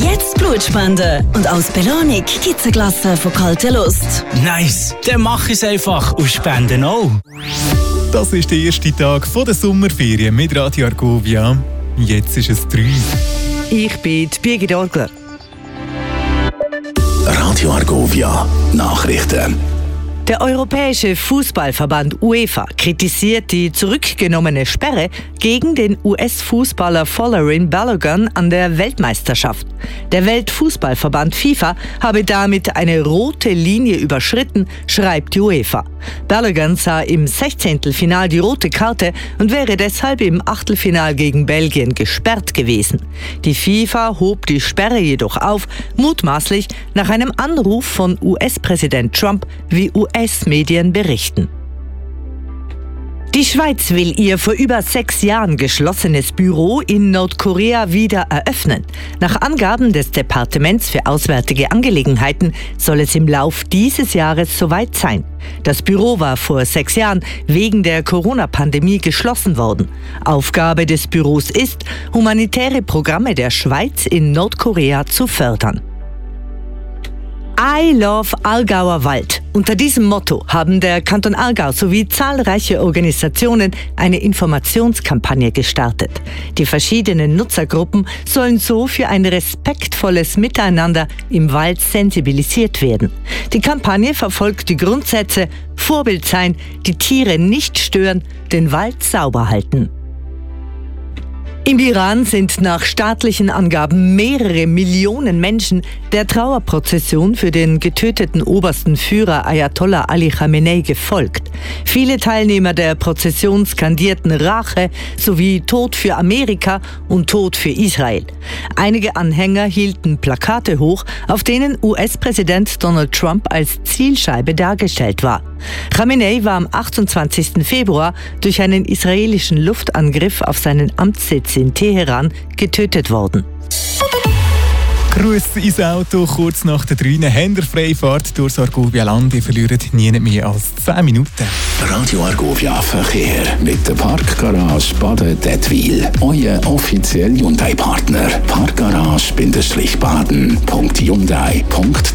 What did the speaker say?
Jetzt Blutspenden. Und als Belohnung gibt's eine Glasse von kalter Lust. Nice, dann mach es einfach und spenden auch. Das ist der erste Tag der Sommerferien mit Radio Argovia. Jetzt ist es 3. Ich bin Birgit Orgler. Radio Argovia Nachrichten. Der Europäische Fußballverband UEFA kritisiert die zurückgenommene Sperre gegen den US-Fußballer Folarin Balogun an der Weltmeisterschaft. Der Weltfußballverband FIFA habe damit eine rote Linie überschritten, schreibt die UEFA. Balogun sah im 16. Final die rote Karte und wäre deshalb im Achtelfinal gegen Belgien gesperrt gewesen. Die FIFA hob die Sperre jedoch auf, mutmaßlich nach einem Anruf von US-Präsident Trump, wie US-Medien berichten. Die Schweiz will ihr vor über 6 Jahren geschlossenes Büro in Nordkorea wieder eröffnen. Nach Angaben des Departements für Auswärtige Angelegenheiten soll es im Lauf dieses Jahres soweit sein. Das Büro war vor 6 Jahren wegen der Corona-Pandemie geschlossen worden. Aufgabe des Büros ist, humanitäre Programme der Schweiz in Nordkorea zu fördern. I love Aargauer Wald. Unter diesem Motto haben der Kanton Aargau sowie zahlreiche Organisationen eine Informationskampagne gestartet. Die verschiedenen Nutzergruppen sollen so für ein respektvolles Miteinander im Wald sensibilisiert werden. Die Kampagne verfolgt die Grundsätze: Vorbild sein, die Tiere nicht stören, den Wald sauber halten. Im Iran sind nach staatlichen Angaben mehrere Millionen Menschen der Trauerprozession für den getöteten obersten Führer Ayatollah Ali Khamenei gefolgt. Viele Teilnehmer der Prozession skandierten Rache sowie Tod für Amerika und Tod für Israel. Einige Anhänger hielten Plakate hoch, auf denen US-Präsident Donald Trump als Zielscheibe dargestellt war. Khamenei war am 28. Februar durch einen israelischen Luftangriff auf seinen Amtssitz in Teheran getötet worden. Gruß ins Auto, kurz nach der 3. Händerfreifahrt durchs Argovia Land. Ihr verliert nie mehr als 10 Minuten. Radio Argovia Verkehr mit der Parkgarage Baden-Dettwil. Euer offizieller Hyundai-Partner. Parkgarage-baden.hyundai.ch